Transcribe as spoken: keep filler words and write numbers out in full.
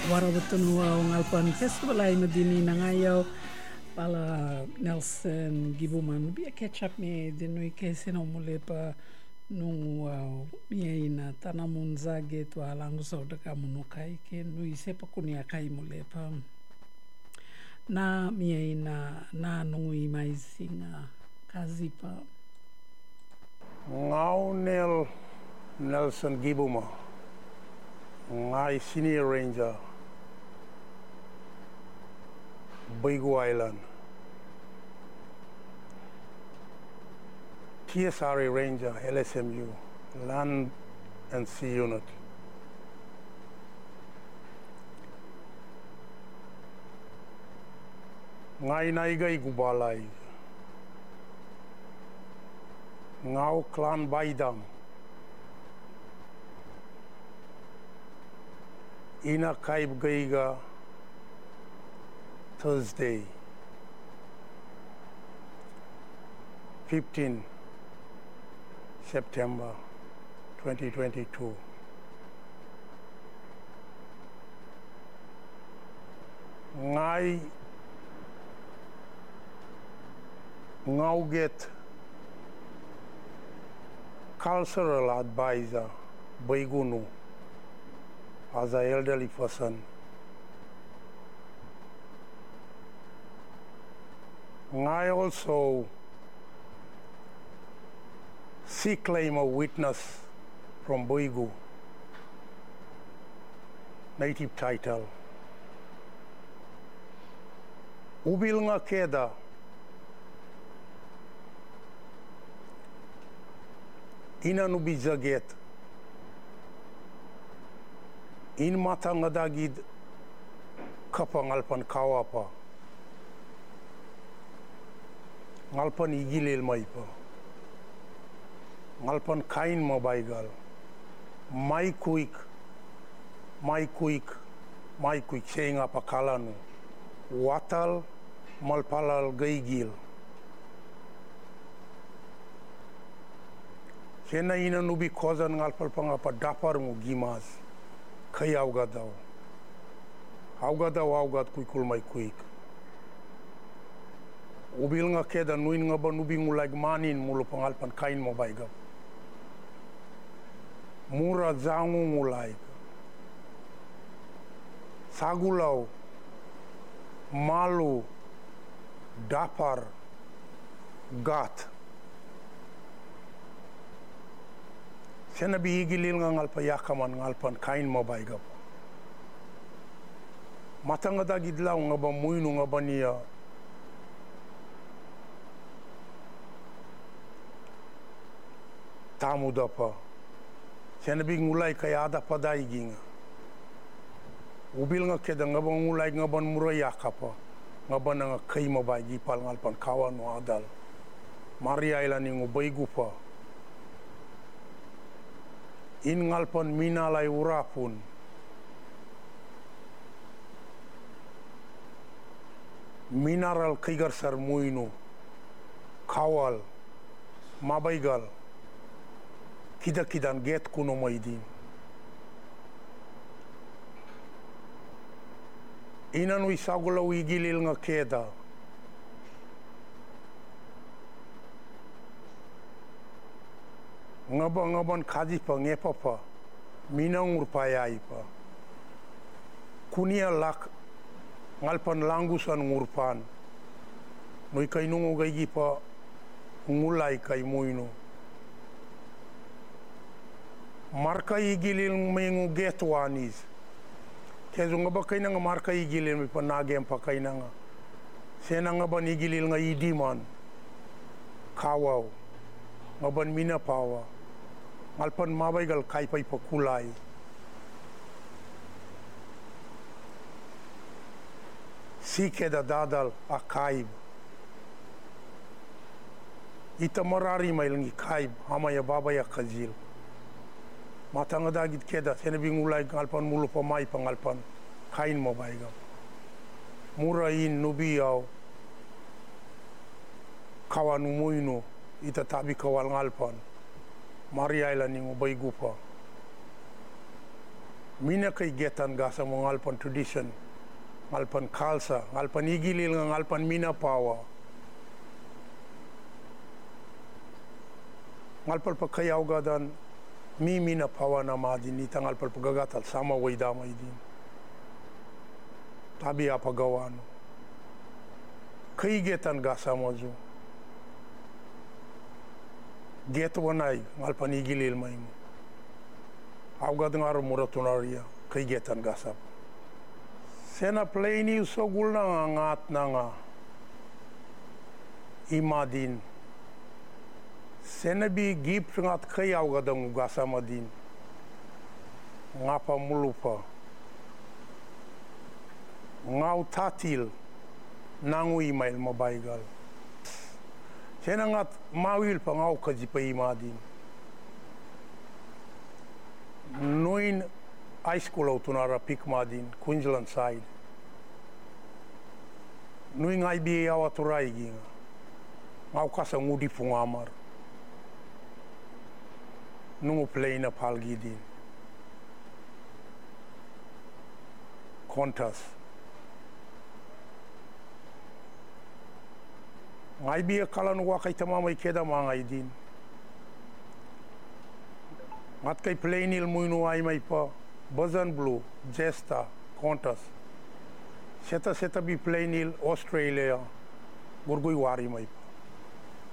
Warawatunu au ngalpan festival ai madini nangayo pala Nelson Gibuman bia catch up me dinui ke seno mule pa nung uh, mia ina tanamun zage tu alangu so deka munukai ke nui sepa kunia kai mule pa na mia ina na nungui mai singa kazipa ngau nel Nelson Gibuma ngai senior ranger Boigu Island T S R A Ranger L S M U Land and Sea Unit ngai naigai gubalai ngau clan Baidam ina kaib gaiga Thursday fifteenth September twenty twenty-two ngai ngau get cultural advisor Boigunu as an elderly person. I also seek claim a witness from Boigu, native title. Ubil nga keda ina nubi jaget in mata ngadagid kapa ngalpan kawapa ngalpan igilel maipa ngalpan kain mabaigal mai kuik mai kuik mai kuik senga pakalanu watal malpalal gaigil kena ina nubi kozan ngalpal pangapa dapar mu gimas kai augadau augadau augad kuikul mai kuik ubil nga keda nuin nga ba nubi ngulag manin mulu pangalpan kain mo baigap mura zangu ngulay sagulau malu dapar gat sena bihigilil nga ngalpa yakaman ngalpan kain mo baigap matanga dagidlaw nga ba muyno nga ba niya tamu dapa sena bi ngulay kaya ada paday ginga ubil nga keda nga ba ngulay nga ban murayaka pa nga ba nga kay mo baigi pal ngalpan kawan no adal Maria ila ningu Boigu pa in ngalpan minalay urapun mineral kaigarsar muino kawal mabaigal kida-kidan get kuno maidin inanu isagulaw igilil nga keda ngaba ngaban kaji pa ngepa pa minang urpayai pa kunia lak ngalpan langusan ngurpan noi kai nungo gaigi pa ngulai kai muino marka igilil mengu getwanis kezu ngaba kai nanga marka igilil mi pa nagem pa kai nanga sena ngaba igilil nga idiman kawaw ngaban mina pawa ngalpan mabaigal kai pai pa kulai sikeda dadal akaib ita marari mailingi kaib hamaya babaya kazil matanga dagit keda sena bingulai ngalpan mulu pa mai pa ngalpan kain mabaigal murain nubiyaw kawanu muino ita tabi kawal ngalpan Maria ila ningu Boigu pa mina kay getan gasa mo ngalpan tradition ngalpan kalsa ngalpan igilil nga ngalpan mina pawa ngalpal pa kayaw gadan mi mina pawa na madin ita ngalpal pa gagatal sama way damay din tabi apagawano kay getan gasa mo zo get wanay ngalpan igilil may mo awgad nga muratunaria kay getan gasap sena play sogul na nga ngat na nga imadin sena bi gip ngat kay awgad ang gasama din nga pa mulupa nga utatil nangu email mabaygal sena ngat mawil pa nga ukaji pa imadin noin high school autunara pikmadin Queensland side noin I B A awaturai ginga ngau kasa ngudi pungamar nungu play na palgidin kontas I B A kalan wakai tamamai keda mangai din ngat kay plainil muinu ay may pa Bazan Blue, Jesta, Qantas. Seta seta bi plainil Australia gurgui wari may